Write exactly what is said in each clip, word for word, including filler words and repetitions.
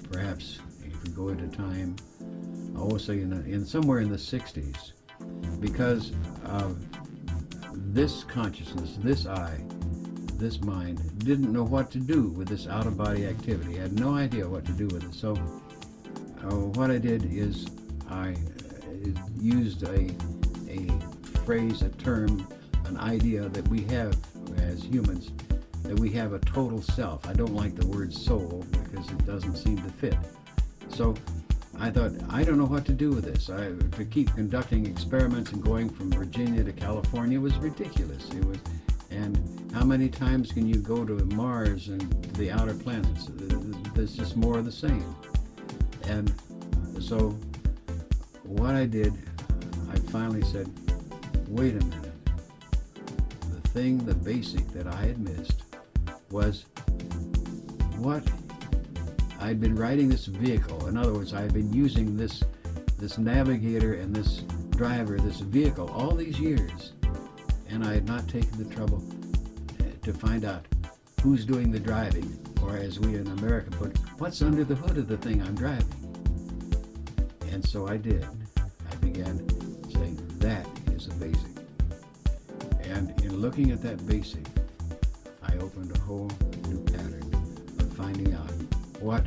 perhaps if we go into time, I will say in, in somewhere in the sixties, because of this consciousness, this I, this mind, didn't know what to do with this out-of-body activity. I had no idea what to do with it. So uh, what I did is I uh, used a, a phrase, a term, an idea that we have as humans, that we have a total self. I don't like the word soul because it doesn't seem to fit. So I thought, I don't know what to do with this. I, to keep conducting experiments and going from Virginia to California was ridiculous. It was, and how many times can you go to Mars and the outer planets? There's just more of the same. And so what I did, I finally said, wait a minute. The thing, the basic that I had missed was what I'd been riding this vehicle. In other words, I had been using this this navigator and this driver, this vehicle, all these years, and I had not taken the trouble to find out who's doing the driving, or as we in America put, what's under the hood of the thing I'm driving. And so I did. I began saying, that is a basic. And in looking at that basic, I opened a whole new pattern of finding out what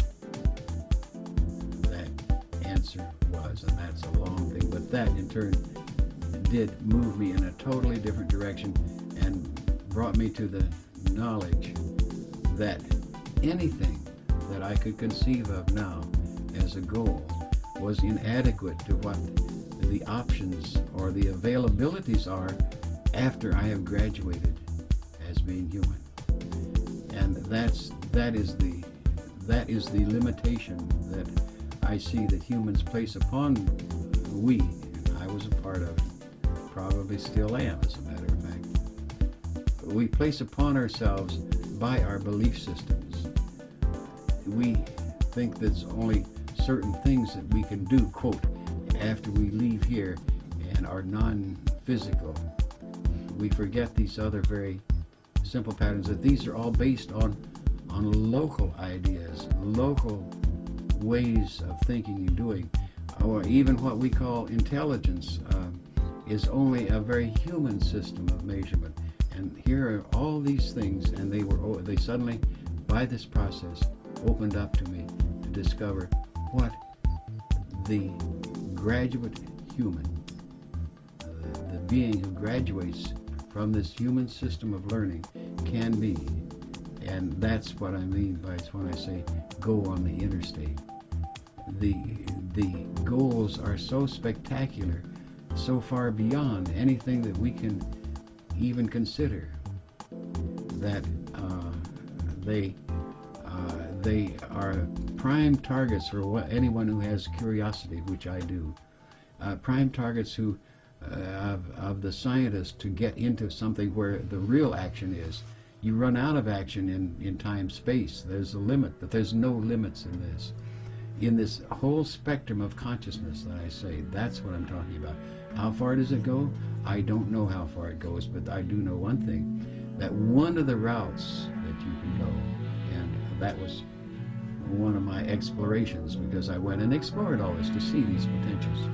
that answer was, and that's a long thing, but that in turn did move me in a totally different direction and brought me to the knowledge that anything that I could conceive of now as a goal was inadequate to what the options or the availabilities are after I have graduated as being human. And that's that is the that is the limitation that I see that humans place upon we, and I was a part of it, probably still am as a matter of fact. We place upon ourselves by our belief systems. We think there's only certain things that we can do, quote, after we leave here and are non-physical. We forget these other very simple patterns, that these are all based on on local ideas, local ways of thinking and doing, or even what we call intelligence uh, is only a very human system of measurement. And here are all these things, and they were they suddenly, by this process, opened up to me to discover what the graduate human, uh, the being who graduates from this human system of learning, can be. And that's what I mean by when I say go on the interstate. The, the goals are so spectacular, so far beyond anything that we can even consider, that uh, they, uh, they are prime targets for what, anyone who has curiosity, which I do. Uh, prime targets who, uh, of, of the scientists to get into something where the real action is. You run out of action in, in time, space. There's a limit, but there's no limits in this. In this whole spectrum of consciousness that I say, that's what I'm talking about. How far does it go? I don't know how far it goes, but I do know one thing, that one of the routes that you can go, and that was one of my explorations, because I went and explored all this to see these potentials.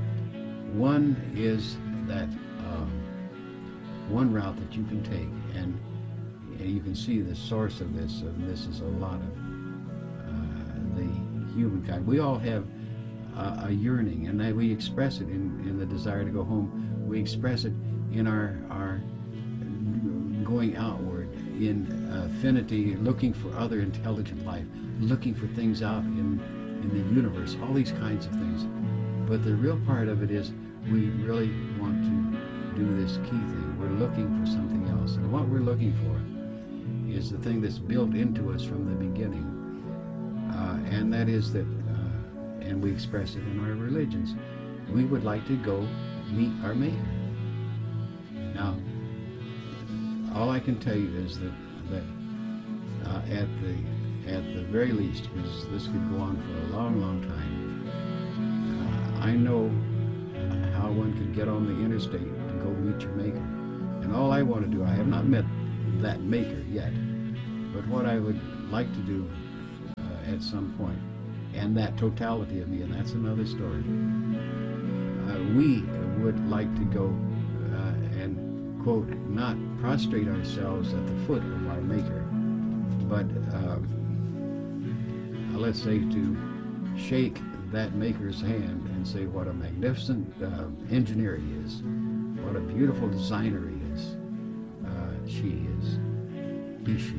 One is that um, one route that you can take, and you can see the source of this, and this is a lot of uh, the humankind. We all have uh, a yearning, and we express it in, in the desire to go home. We express it in our, our going outward, in affinity, looking for other intelligent life, looking for things out in, in the universe, all these kinds of things. But the real part of it is we really want to do this key thing. We're looking for something else, and what we're looking for is the thing that's built into us from the beginning, uh, and that is that, uh, and we express it in our religions, we would like to go meet our Maker. Now, all I can tell you is that, that uh, at the at the very least, because this could go on for a long, long time, uh, I know how one could get on the interstate to go meet your Maker. And all I want to do, I have not met that Maker yet, but what I would like to do, uh, at some point, and that totality of me, and that's another story. Uh, we would like to go uh, and, quote, not prostrate ourselves at the foot of our Maker, but uh, let's say to shake that Maker's hand and say what a magnificent uh, engineer he is, what a beautiful designer he is, uh, she is, he, she,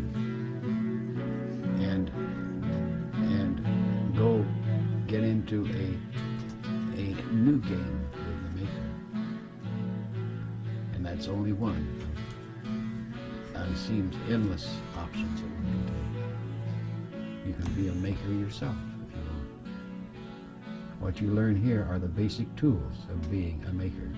and and go get into a a new game with the Maker, and that's only one. Uh, it seems endless options that we can take. You can be a maker yourself if you want. What you learn here are the basic tools of being a maker.